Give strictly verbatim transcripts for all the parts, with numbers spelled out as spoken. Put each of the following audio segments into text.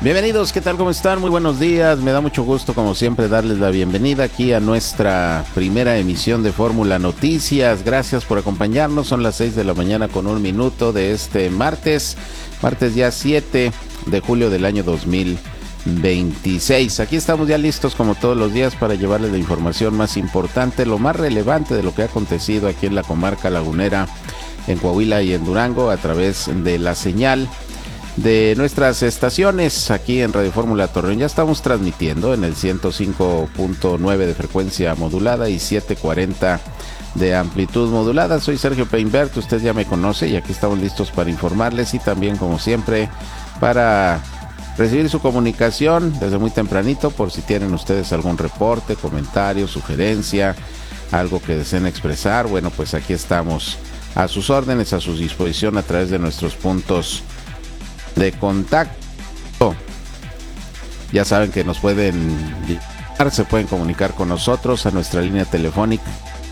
Bienvenidos, ¿qué tal? ¿Cómo están? Muy buenos días. Me da mucho gusto, como siempre, darles la bienvenida aquí a nuestra primera emisión de Fórmula Noticias. Gracias por acompañarnos. Son las seis de la mañana con un minuto de este martes, martes ya siete de julio del año dos mil veintiséis. Aquí estamos ya listos como todos los días para llevarles la información más importante, lo más relevante de lo que ha acontecido aquí en la comarca lagunera, en Coahuila y en Durango, a través de la señal de nuestras estaciones aquí en Radio Fórmula Torreón. Ya estamos transmitiendo en el ciento cinco punto nueve de frecuencia modulada y setecientos cuarenta de amplitud modulada. Soy Sergio Peinbert, usted ya me conoce y aquí estamos listos para informarles y también, como siempre, para recibir su comunicación desde muy tempranito por si tienen ustedes algún reporte, comentario, sugerencia, algo que deseen expresar. Bueno, pues aquí estamos a sus órdenes, a su disposición a través de nuestros puntos de contacto. Ya saben que nos pueden se pueden comunicar con nosotros a nuestra línea telefónica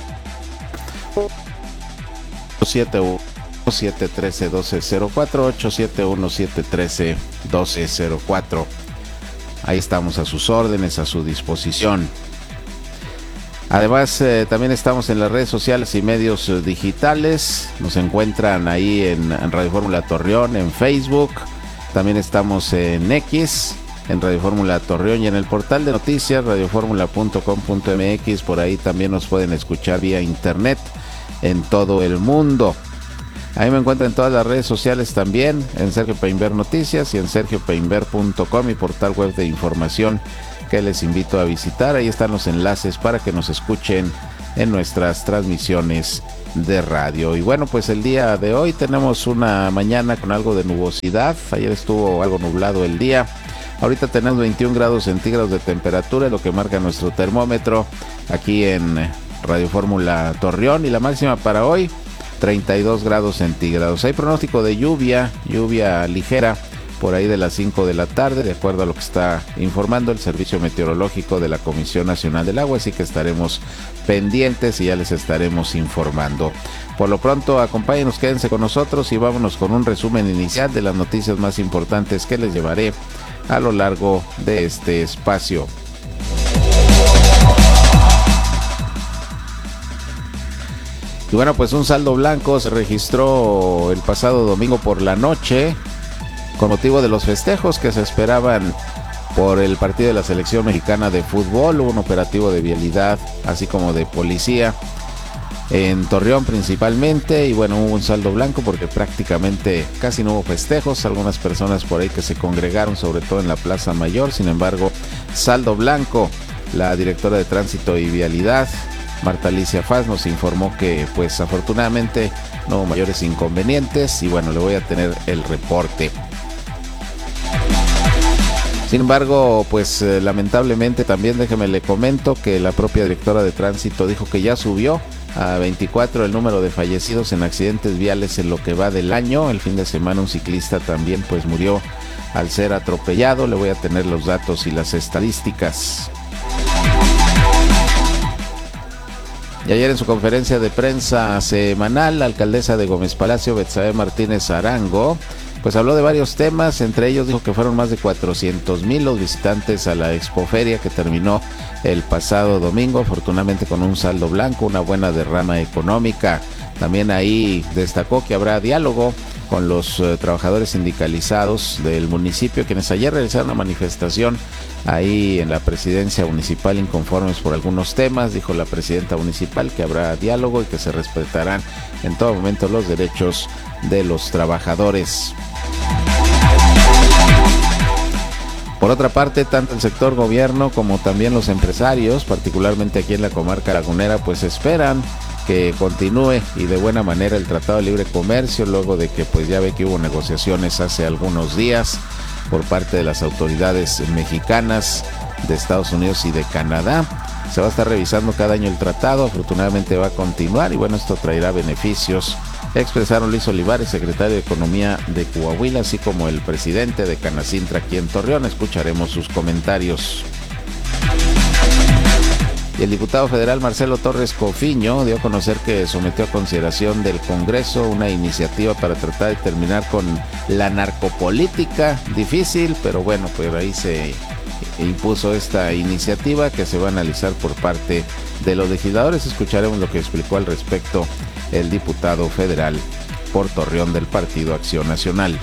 ocho siete uno, siete uno tres, uno dos cero cuatro, ocho siete uno, siete uno tres, uno dos cero cuatro. Ahí estamos a sus órdenes, a su disposición. Además, eh, también estamos en las redes sociales y medios eh, digitales. Nos encuentran ahí en, en Radio Fórmula Torreón, en Facebook. También estamos en X, en Radio Fórmula Torreón, y en el portal de noticias radio fórmula punto com punto m x. Por ahí también nos pueden escuchar vía internet en todo el mundo. Ahí me encuentran en todas las redes sociales también, en Sergio Peinbert Noticias y en sergio peinbert punto com, mi portal web de información que les invito a visitar. Ahí están los enlaces para que nos escuchen en nuestras transmisiones de radio. Y bueno, pues el día de hoy tenemos una mañana con algo de nubosidad. Ayer estuvo algo nublado el día. Ahorita tenemos veintiún grados centígrados de temperatura, lo que marca nuestro termómetro aquí en Radio Fórmula Torreón, y la máxima para hoy treinta y dos grados centígrados. Hay pronóstico de lluvia, lluvia ligera por ahí de las cinco de la tarde, de acuerdo a lo que está informando el Servicio Meteorológico de la Comisión Nacional del Agua, así que estaremos pendientes y ya les estaremos informando. Por lo pronto, acompáñenos, quédense con nosotros y vámonos con un resumen inicial de las noticias más importantes que les llevaré a lo largo de este espacio. Y bueno, pues un saldo blanco se registró el pasado domingo por la noche con motivo de los festejos que se esperaban por el partido de la selección mexicana de fútbol. Hubo un operativo de vialidad, así como de policía en Torreón principalmente, y bueno, hubo un saldo blanco porque prácticamente casi no hubo festejos. Algunas personas por ahí que se congregaron, sobre todo en la Plaza Mayor. Sin embargo, saldo blanco. La directora de Tránsito y Vialidad, Marta Alicia Faz, nos informó que pues afortunadamente no hubo mayores inconvenientes, y bueno, le voy a tener el reporte. Sin embargo, pues eh, lamentablemente también déjeme le comento que la propia directora de Tránsito dijo que ya subió a veinticuatro el número de fallecidos en accidentes viales en lo que va del año. El fin de semana un ciclista también pues murió al ser atropellado. Le voy a tener los datos y las estadísticas. Y ayer en su conferencia de prensa semanal, la alcaldesa de Gómez Palacio, Betsabe Martínez Arango, pues habló de varios temas. Entre ellos dijo que fueron más de cuatrocientos mil los visitantes a la expoferia que terminó el pasado domingo, afortunadamente con un saldo blanco, una buena derrama económica. También ahí destacó que habrá diálogo con los uh, trabajadores sindicalizados del municipio, quienes ayer realizaron una manifestación ahí en la presidencia municipal inconformes por algunos temas. Dijo la presidenta municipal que habrá diálogo y que se respetarán en todo momento los derechos de los trabajadores. Por otra parte, tanto el sector gobierno como también los empresarios, particularmente aquí en la comarca lagunera, pues esperan que continúe y de buena manera el Tratado de Libre Comercio, luego de que pues ya ve que hubo negociaciones hace algunos días por parte de las autoridades mexicanas, de Estados Unidos y de Canadá. Se va a estar revisando cada año el tratado, afortunadamente va a continuar y bueno, esto traerá beneficios, expresaron Luis Olivares, secretario de Economía de Coahuila, así como el presidente de Canacintra aquí en Torreón. Escucharemos sus comentarios. Y el diputado federal Marcelo Torres Cofiño dio a conocer que sometió a consideración del Congreso una iniciativa para tratar de terminar con la narcopolítica. Difícil, pero bueno, pues ahí se impuso esta iniciativa que se va a analizar por parte de los legisladores. Escucharemos lo que explicó al respecto el diputado federal por Torreón del Partido Acción Nacional.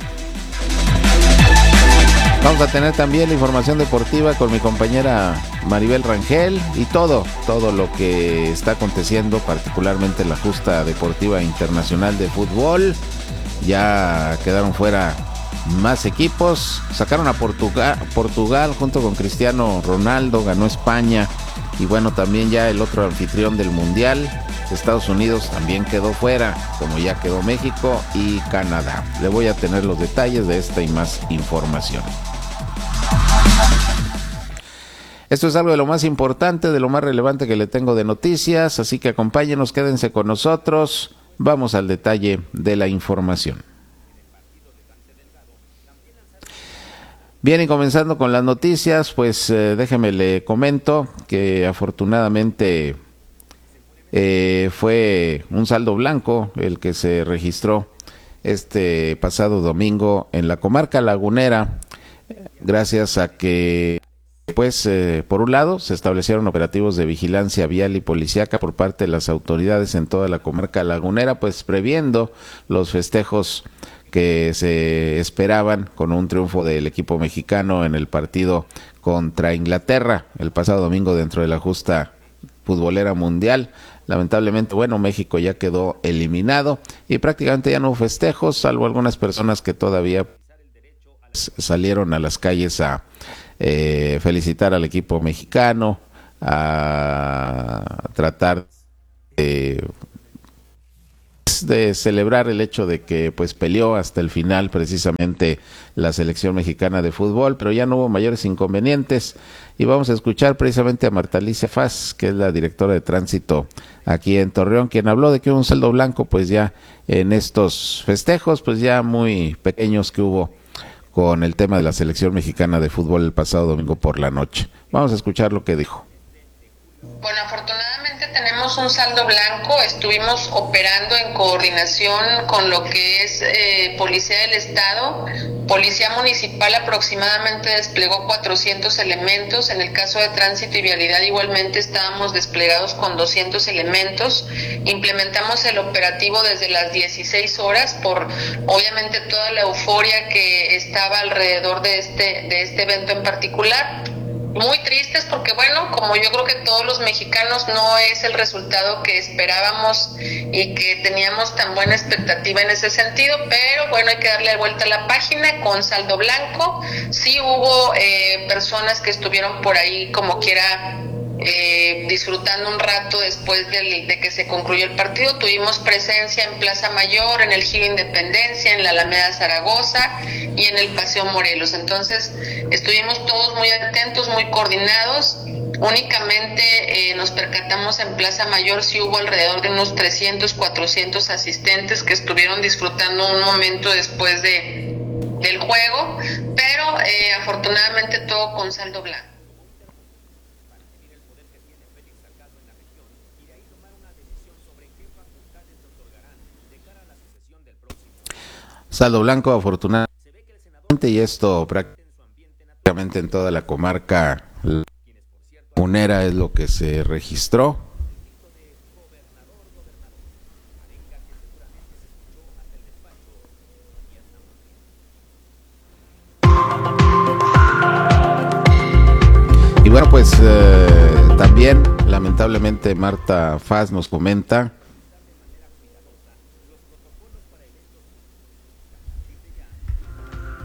Vamos a tener también la información deportiva con mi compañera Maribel Rangel y todo, todo lo que está aconteciendo, particularmente en la justa deportiva internacional de fútbol. Ya quedaron fuera más equipos, sacaron a Portugal, Portugal junto con Cristiano Ronaldo, ganó España y bueno, también ya el otro anfitrión del Mundial, Estados Unidos, también quedó fuera, como ya quedó México y Canadá. Le voy a tener los detalles de esta y más información. Esto es algo de lo más importante, de lo más relevante que le tengo de noticias, así que acompáñenos, quédense con nosotros. Vamos al detalle de la información. Bien, y comenzando con las noticias, pues eh, déjeme le comento que afortunadamente eh, fue un saldo blanco el que se registró este pasado domingo en la comarca lagunera, gracias a que pues eh, por un lado se establecieron operativos de vigilancia vial y policíaca por parte de las autoridades en toda la comarca lagunera, pues previendo los festejos que se esperaban con un triunfo del equipo mexicano en el partido contra Inglaterra el pasado domingo dentro de la justa futbolera mundial. Lamentablemente, bueno, México ya quedó eliminado y prácticamente ya no hubo festejos, salvo algunas personas que todavía salieron a las calles a eh, felicitar al equipo mexicano, a tratar de de celebrar el hecho de que pues peleó hasta el final precisamente la selección mexicana de fútbol, pero ya no hubo mayores inconvenientes. Y vamos a escuchar precisamente a Marta Alicia Faz, que es la directora de tránsito aquí en Torreón, quien habló de que hubo un saldo blanco pues ya en estos festejos pues ya muy pequeños que hubo con el tema de la selección mexicana de fútbol el pasado domingo por la noche. Vamos a escuchar lo que dijo. Bueno, afortunadamente tenemos un saldo blanco. Estuvimos operando en coordinación con lo que es eh, Policía del Estado. Policía Municipal aproximadamente desplegó cuatrocientos elementos. En el caso de Tránsito y Vialidad igualmente estábamos desplegados con doscientos elementos. Implementamos el operativo desde las dieciséis horas por obviamente toda la euforia que estaba alrededor de este, de este evento en particular. Muy tristes porque bueno, como yo creo que todos los mexicanos no es el resultado que esperábamos y que teníamos tan buena expectativa en ese sentido, pero bueno, hay que darle vuelta a la página con saldo blanco. Sí hubo eh, personas que estuvieron por ahí como quiera eh, disfrutando un rato después del, de que se concluyó el partido. Tuvimos presencia en Plaza Mayor, en el Giro Independencia, en la Alameda Zaragoza y en el Paseo Morelos. Entonces estuvimos todos muy atentos, muy coordinados. Únicamente eh, nos percatamos en Plaza Mayor si hubo alrededor de unos trescientos, cuatrocientos asistentes que estuvieron disfrutando un momento después de del juego, pero eh, afortunadamente todo con saldo blanco. Saldo blanco afortunadamente, y esto prácticamente en toda la comarca lagunera es lo que se registró. Y bueno, pues eh, también lamentablemente Marta Faz nos comenta